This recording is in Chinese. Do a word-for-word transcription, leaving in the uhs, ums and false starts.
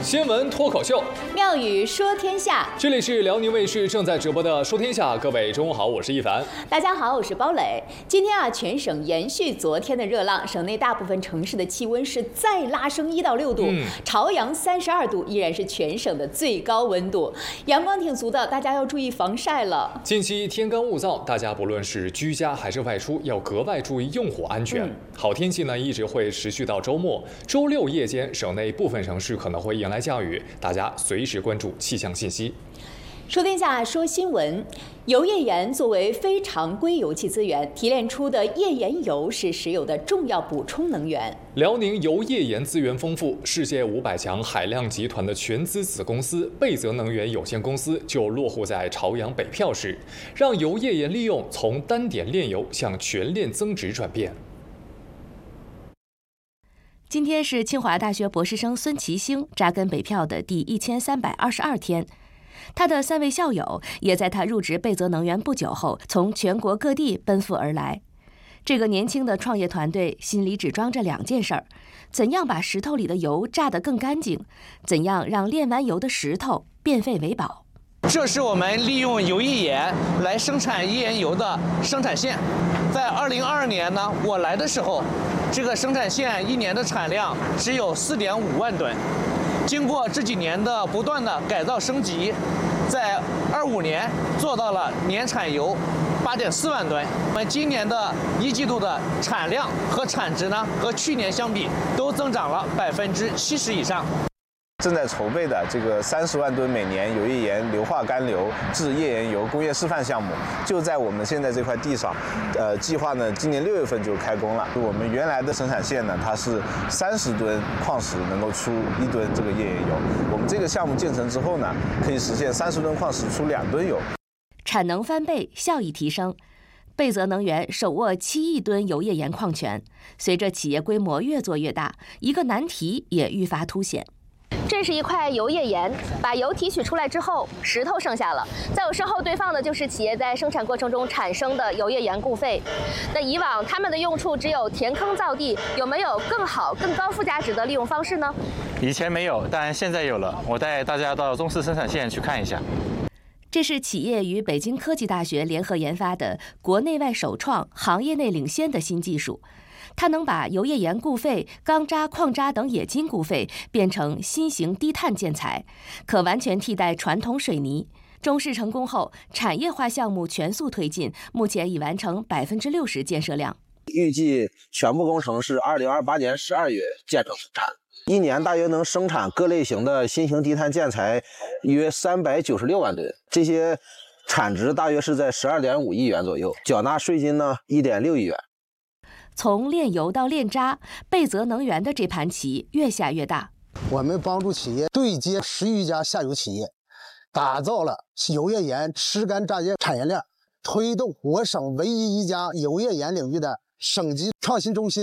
新闻脱口秀， 妙语说天下。 这里是辽宁卫视正在直播的《说天下》，各位中午好，我是一凡。 大家好，我是包磊。今天啊，全省延续昨天的热浪，省内大部分城市的气温是再拉升一到六度，嗯、朝阳三十二度依然是全省的最高温度，阳光挺足的，大家要注意防晒了。 近期天干物燥，大家不论是居家还是外出，要格外注意用火安全。嗯、好天气呢，一直会持续到周末，周六夜间，省内部分城市可能会迎来降雨，大家随时关注气象信息。 说天下说新闻，油页岩作为非常规油气资源，提炼出的页岩油是石油的重要补充能源。 辽宁油页岩资源丰富，世界五百强海量集团的全资子公司贝泽能源有限公司就落户在朝阳北票市，让油页岩利用从单点炼油向全链增值转变。 今天是清华大学博士生孙其兴扎根北票的第一千三百二十二天，他的三位校友也在他入职贝泽能源不久后，从全国各地奔赴而来。这个年轻的创业团队心里只装着两件事儿：怎样把石头里的油榨得更干净，怎样让炼完油的石头变废为宝。 这是我们利用油页岩来生产页岩油的生产线。在二零二二年呢，我来的时候，这个生产线一年的产量只有四点五万吨。经过这几年的不断的改造升级，在二五年做到了年产油八点四万吨。我们今年的一季度的产量和产值呢，和去年相比都增长了百分之七十以上。 正在筹备的这个三十万吨每年油页岩硫化干流制页岩油工业示范项目，就在我们现在这块地上，呃，计划呢今年六月份就开工了。我们原来的生产线呢，它是三十吨矿石能够出一吨这个页岩油，我们这个项目建成之后呢，可以实现三十吨矿石出两吨油， 产能翻倍，效益提升。贝泽能源手握七亿吨油页岩矿权，随着企业规模越做越大，一个难题也愈发凸显。 这是一块油页岩，把油提取出来之后，石头剩下了。在我身后堆放的就是企业在生产过程中产生的油页岩固废。那以往它们的用处只有填坑造地，有没有更好、更高附加值的利用方式呢？ 以前没有，但现在有了。我带大家到中四生产线去看一下。 这是企业与北京科技大学联合研发的国内外首创、行业内领先的新技术。它能把油页岩固废、钢渣、矿渣等冶金固废变成新型低碳建材，可完全替代传统水泥。中试成功后，产业化项目全速推进，目前已完成百分之六十建设量。 预计全部工程是二零二八年十二月建成生产，一年大约能生产各类型的新型低碳建材约三百九十六万吨，这些产值大约是在十二点五亿元左右，缴纳税金呢一点六亿元。 从炼油到炼渣，贝泽能源的这盘棋越下越大。 我们帮助企业对接十余家下游企业，打造了油页岩吃干榨液产业链，推动我省唯一一家油页岩领域的省级创新中心。